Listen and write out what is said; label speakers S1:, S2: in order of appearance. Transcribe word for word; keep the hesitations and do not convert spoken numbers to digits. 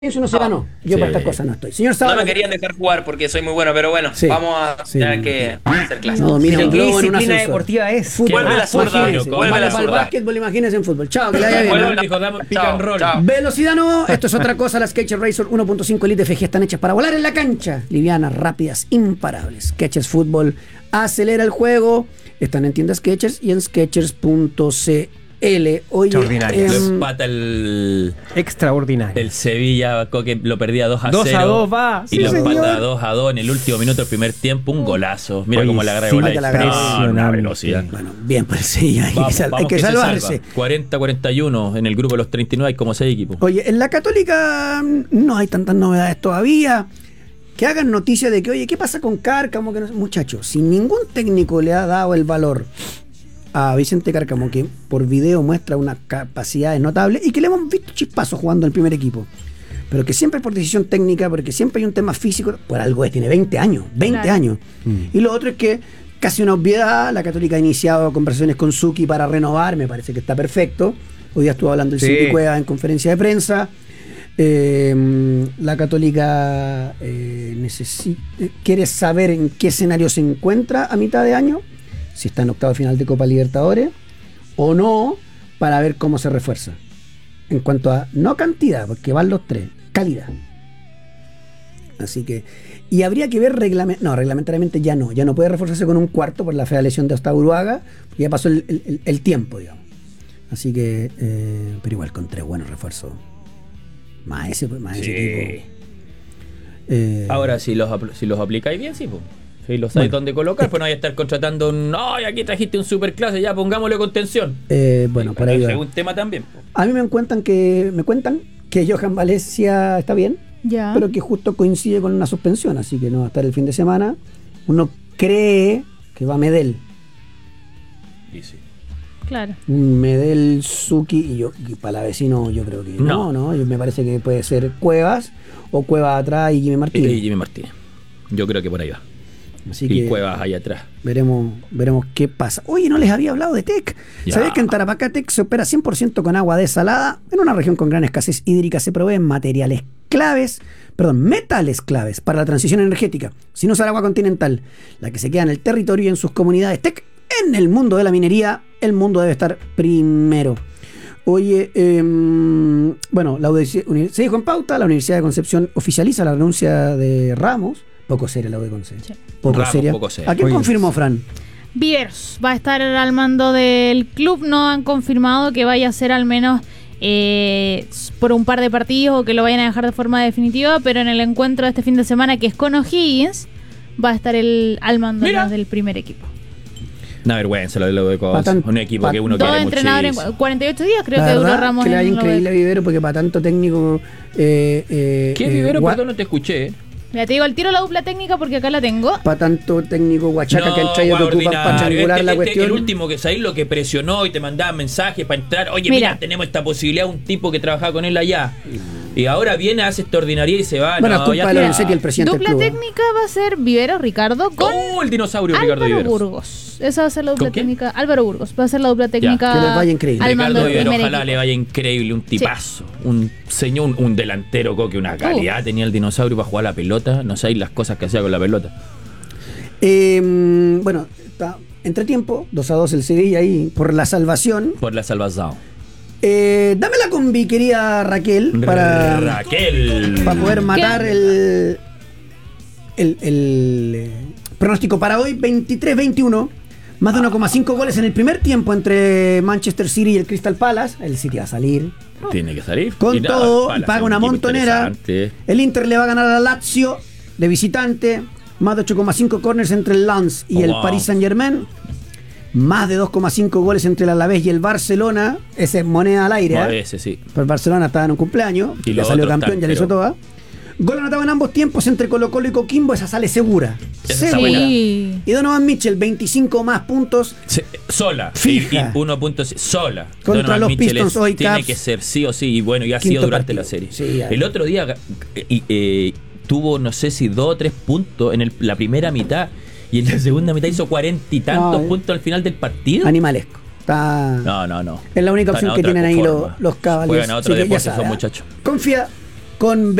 S1: Eso no se ganó. Yo
S2: Sí.
S1: para estas cosas no estoy. Señor
S3: No
S1: Sábado.
S3: me querían dejar jugar porque soy muy bueno, pero bueno,
S1: Sí.
S3: vamos a
S1: Sí.
S3: tener que hacer clases.
S1: No domina
S4: Pero
S1: un
S4: qué
S1: globo en un
S4: disciplina
S1: ascensor.
S4: deportiva es.
S1: Fútbol,
S3: Vuelve la zurda,
S1: imagínese.
S3: vuelve
S1: Vamos
S3: la
S1: para el
S3: zurda.
S1: básquetbol, imagínese en fútbol. Chao, que le vaya bien.
S3: Vuelve
S1: ¿no?
S3: la-
S2: Dijo, dame pick
S3: Chao,
S2: and roll.
S3: chao.
S1: Velocidad no, esto es otra cosa. Las Skechers Razor uno punto cinco Elite F G están hechas para volar en la cancha. Livianas, rápidas, imparables. Skechers Fútbol acelera el juego. Están en tiendas Skechers y en skechers punto c l. Oye,
S4: Extraordinarias.
S2: Lo
S1: em,
S2: empata el,
S4: Extraordinario.
S2: el Sevilla, que lo perdía dos a
S4: dos a
S2: cero.
S4: dos va.
S2: Y
S4: Sí,
S2: lo
S4: señor.
S2: empata dos a dos en el último minuto del primer tiempo. Un golazo. Mira
S4: Oye,
S2: cómo le agarra
S4: sí,
S2: bola.
S1: que la
S2: No,
S1: agarra.
S2: una velocidad.
S1: bueno, bien, pues sí, hay,
S2: Vamos,
S1: que, sal- hay
S2: vamos
S1: que
S2: que se
S1: salvarse.
S2: salva. cuarenta a cuarenta y uno en el grupo de los treinta y nueve hay como seis equipos.
S1: Oye, en la Católica mm, no hay tantas novedades todavía. Que hagan noticia de que, oye, ¿qué pasa con Cárcamo? Que no- Muchachos, si ningún técnico le ha dado el valor a Vicente Cárcamo, que por video muestra unas capacidades notables y que le hemos visto chispazos jugando en el primer equipo, pero que siempre por decisión técnica, porque siempre hay un tema físico, por algo es, tiene veinte años, veinte
S5: Claro.
S1: años. Y lo otro es que, casi una obviedad, la Católica ha iniciado conversaciones con Suki para renovar, me parece que está perfecto. Hoy día estuvo hablando el
S4: Sí.
S1: Cinti Cueva en conferencia de prensa. Eh, la Católica eh, necesi- eh, quiere saber en qué escenario se encuentra a mitad de año, si está en octavo final de Copa Libertadores o no, para ver cómo se refuerza. En cuanto a, no cantidad, porque van los tres, calidad. Así que, y habría que ver reglamentar, no, reglamentariamente ya no, ya no puede reforzarse con un cuarto por la fea lesión de Gustavo Uruaga, porque ya pasó el, el- el tiempo, digamos. Así que, eh, pero igual con tres buenos refuerzos. Más ese, más ese
S2: Sí.
S1: equipo. Eh,
S2: Ahora, si los, apl- si los aplicáis bien, sí, pues. Si los sabéis
S1: Bueno.
S2: dónde colocar, pues no vais a estar contratando un. ¡Ay, aquí trajiste un superclase! Ya, pongámosle contención.
S1: eh, bueno, por ahí
S2: Ese
S1: va.
S2: es un tema también. po.
S1: A mí me cuentan que me cuentan que Johan Valencia está bien,
S5: Ya.
S1: pero que justo coincide con una suspensión, así que no va a estar el fin de semana. Uno cree que va Medel,
S2: Y sí.
S5: Claro.
S1: un Medel Suki y yo y Palavecino yo creo que no,
S2: No.
S1: no, yo- me parece que puede ser Cuevas o Cuevas atrás y Jimmy
S2: Y,
S1: Martínez.
S2: y Jimmy Martínez. Yo creo que por ahí va.
S1: Así
S2: Y
S1: que
S2: Cuevas ahí atrás.
S1: veremos, veremos qué pasa. Oye, no les había hablado de Tec.
S2: Ya.
S1: ¿Sabés que en Tarapacá Tec se opera cien por ciento con agua desalada? En una región con gran escasez hídrica se proveen materiales claves, perdón, metales claves para la transición energética, sin usar agua continental, la que se queda en el territorio y en sus comunidades. Tec, en el mundo de la minería, el mundo debe estar primero. Oye, eh, bueno, la universi- uni- se dijo en pauta, la Universidad de Concepción oficializa la renuncia de Ramos. Poco seria la U de Conce.
S5: Sí.
S1: Poco
S2: Ramos,
S1: seria.
S2: poco seria.
S1: ¿A quién
S4: Oye,
S1: confirmó, Fran?
S5: Viveros va a estar al mando del club. No han confirmado que vaya a ser al menos eh, por un par de partidos o que lo vayan a dejar de forma definitiva, pero en el encuentro de este fin de semana, que es con O'Higgins, va a estar el, al mando
S2: Mira.
S5: del primer equipo.
S2: Una vergüenza lo de lo de
S1: Pa'
S2: Conce.
S1: tan-
S2: Un equipo
S1: pa-
S2: que uno
S5: Dos
S2: quiere
S5: entrenadores en
S2: muchísimo.
S5: cu- cuarenta y ocho días, creo
S1: La
S5: que duró
S1: verdad
S5: Ramos
S1: que le da
S5: en lo
S1: increíble a
S5: de-
S1: Vivero porque para tanto técnico eh, eh,
S2: ¿Qué
S1: eh,
S2: Vivero?
S1: gua-
S2: Perdón, no te escuché. ¿eh?
S5: Mira, te digo al tiro la dupla técnica porque acá la tengo.
S1: para tanto técnico guachaca que han traído que
S2: guau,
S1: ocupan para
S2: ordinario.
S1: triangular
S2: Este-
S1: la
S2: este-
S1: cuestión.
S2: El último que sabéis lo que presionó y te mandaba mensajes para entrar. Oye, mira,
S5: Mira.
S2: tenemos esta posibilidad, un tipo que trabajaba con él allá. Y ahora viene, hace esta ordinaria y se va.
S1: Bueno,
S2: no,
S1: es culpa
S2: ya
S1: de
S2: está.
S1: Lorenzetti, el presidente del
S5: Dupla
S1: club.
S5: técnica va a ser Vivero Ricardo con
S2: Oh, el dinosaurio Ricardo
S5: Álvaro
S2: Viveros.
S5: Burgos. Esa va a ser la dupla
S2: ¿Con quién?
S5: técnica. Álvaro Burgos va a ser la dupla técnica.
S1: que les vaya increíble.
S5: Al mando
S2: Ricardo
S5: del
S2: Viveros,
S5: primer
S2: ojalá
S5: equipo.
S2: le vaya increíble, un tipazo. Un señor, un, un delantero coque, una calidad tenía el dinosaurio para jugar la pelota. No sabéis las cosas que hacía con la pelota.
S1: Eh, bueno, está entre tiempo, dos a dos el Sevilla ahí por la salvación.
S2: Por la salvación.
S1: Eh, dámela con mi querida Raquel para,
S2: Raquel.
S1: para poder matar el, el, el, eh, pronóstico para hoy, veintitrés veintiuno. Más de uno coma cinco goles en el primer tiempo entre Manchester City y el Crystal Palace. El City va a salir
S2: Tiene que salir.
S1: con
S2: Y nada,
S1: todo,
S2: Palace,
S1: paga
S2: un
S1: una
S2: equipo
S1: montonera.
S2: interesante.
S1: El Inter le va a ganar a la Lazio de visitante. Más de ocho coma cinco corners entre el Lens y
S2: Oh,
S1: el
S2: wow.
S1: Paris Saint Germain. Más de dos coma cinco goles entre el Alavés y el Barcelona. Ese es moneda al aire.
S2: A
S1: ¿eh?
S2: veces, sí.
S1: Pero el Barcelona estaba en un cumpleaños.
S2: Y
S1: Ya
S2: los
S1: salió
S2: otros
S1: campeón,
S2: están,
S1: ya le hizo
S2: pero-
S1: toda. Gol anotado en ambos tiempos entre Colo Colo y Coquimbo. Esa sale segura.
S2: Esa está
S1: Segura.
S2: buena.
S5: Sí.
S1: Y Donovan Mitchell, veinticinco más puntos.
S2: Se- sola.
S1: Fija.
S2: Y, y uno punto seis, sola.
S1: Contra
S2: Donovan
S1: los
S2: Mitchell
S1: Pistons
S2: es-
S1: hoy,
S2: tiene
S1: Caps.
S2: que ser sí o sí. Y bueno, y ha
S1: Quinto
S2: sido durante
S1: partido.
S2: la serie.
S1: Sí, ya.
S2: El otro día eh, y, eh, tuvo, no sé si dos o tres puntos en el- la primera mitad. Y en la segunda mitad hizo cuarenta y tantos
S1: No, eh.
S2: puntos al final del partido.
S1: Animalesco. Está...
S2: No, no, no.
S1: Es la única
S2: Están
S1: opción
S2: a
S1: que
S2: otra
S1: tienen ahí los,
S2: forma.
S1: los caballos.
S2: Juegan a otro
S1: Así que ya
S2: deporte
S1: sabe,
S2: esos
S1: ¿eh?
S2: muchachos.
S1: Confía. con